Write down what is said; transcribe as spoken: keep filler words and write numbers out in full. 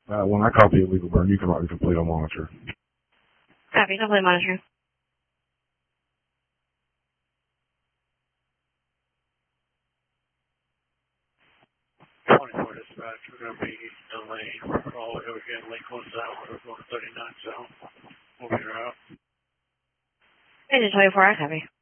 Uh, when I copy illegal burn, you can write me complete on monitor. Copy, complete monitor. twenty-four dispatch, we're going to be delayed for all the way over here in Lakewood South. We're going to thirty-nine south. We'll be out. Agent twenty-four, I copy.